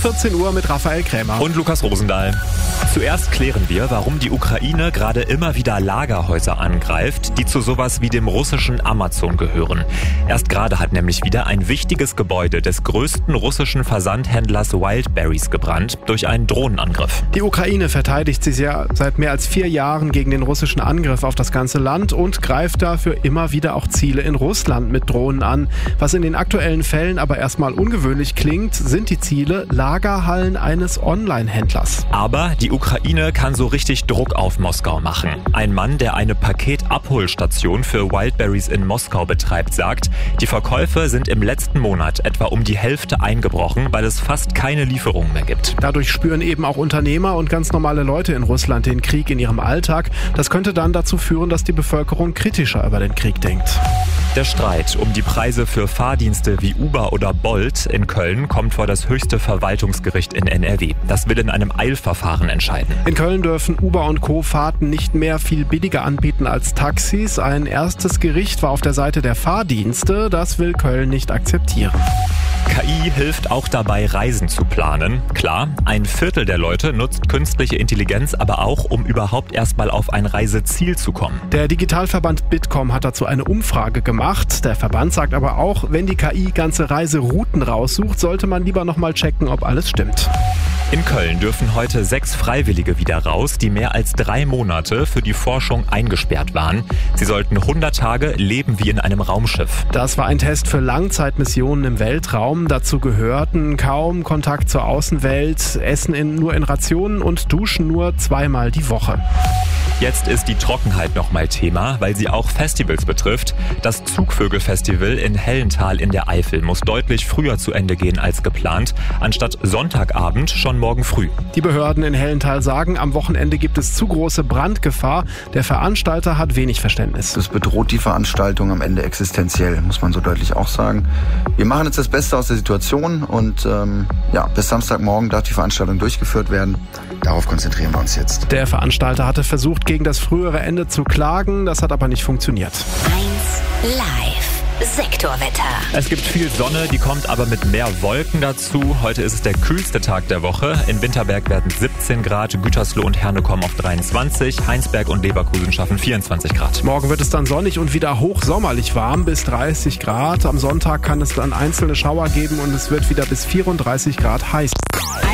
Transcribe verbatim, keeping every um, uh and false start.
vierzehn Uhr mit Raphael Krämer und Lukas Rosendahl. Zuerst klären wir, warum die Ukraine gerade immer wieder Lagerhäuser angreift, die zu sowas wie dem russischen Amazon gehören. Erst gerade hat nämlich wieder ein wichtiges Gebäude des größten russischen Versandhändlers Wildberries gebrannt durch einen Drohnenangriff. Die Ukraine verteidigt sich ja seit mehr als vier Jahren gegen den russischen Angriff auf das ganze Land und greift dafür immer wieder auch Ziele in Russland mit Drohnen an. Was in den aktuellen Fällen aber erstmal ungewöhnlich klingt, sind die Ziele Lagerhallen eines Online-Händlers. Aber die Ukraine kann so richtig Druck auf Moskau machen. Ein Mann, der eine Paketabholstation für Wildberries in Moskau betreibt, sagt, die Verkäufe sind im letzten Monat etwa um die Hälfte eingebrochen, weil es fast keine Lieferungen mehr gibt. Dadurch spüren eben auch Unternehmer und ganz normale Leute in Russland den Krieg in ihrem Alltag. Das könnte dann dazu führen, dass die Bevölkerung kritischer über den Krieg denkt. Der Streit um die Preise für Fahrdienste wie Uber oder Bolt in Köln kommt vor das höchste Verwaltungsgericht in N R W. Das will in einem Eilverfahren entscheiden. In Köln dürfen Uber und Co. Fahrten nicht mehr viel billiger anbieten als Taxis. Ein erstes Gericht war auf der Seite der Fahrdienste. Das will Köln nicht akzeptieren. K I hilft auch dabei, Reisen zu planen. Klar, ein Viertel der Leute nutzt künstliche Intelligenz aber auch, um überhaupt erstmal auf ein Reiseziel zu kommen. Der Digitalverband Bitkom hat dazu eine Umfrage gemacht. Der Verband sagt aber auch, wenn die K I ganze Reiserouten raussucht, sollte man lieber nochmal checken, ob alles stimmt. In Köln dürfen heute sechs Freiwillige wieder raus, die mehr als drei Monate für die Forschung eingesperrt waren. Sie sollten hundert Tage leben wie in einem Raumschiff. Das war ein Test für Langzeitmissionen im Weltraum. Dazu gehörten kaum Kontakt zur Außenwelt, Essen in, nur in Rationen und Duschen nur zweimal die Woche. Jetzt ist die Trockenheit nochmal Thema, weil sie auch Festivals betrifft. Das Zugvögel-Festival in Hellental in der Eifel muss deutlich früher zu Ende gehen als geplant, anstatt Sonntagabend schon morgen früh. Die Behörden in Hellental sagen, am Wochenende gibt es zu große Brandgefahr. Der Veranstalter hat wenig Verständnis. Das bedroht die Veranstaltung am Ende existenziell, muss man so deutlich auch sagen. Wir machen jetzt das Beste aus der Situation und ähm, ja, bis Samstagmorgen darf die Veranstaltung durchgeführt werden. Darauf konzentrieren wir uns jetzt. Der Veranstalter hatte versucht, gegen das frühere Ende zu klagen. Das hat aber nicht funktioniert. eins Live. Sektorwetter. Es gibt viel Sonne, die kommt aber mit mehr Wolken dazu. Heute ist es der kühlste Tag der Woche. In Winterberg werden siebzehn Grad, Gütersloh und Herne kommen auf dreiundzwanzig, Heinsberg und Leverkusen schaffen vierundzwanzig Grad. Morgen wird es dann sonnig und wieder hochsommerlich warm, bis dreißig Grad. Am Sonntag kann es dann einzelne Schauer geben und es wird wieder bis vierunddreißig Grad heiß.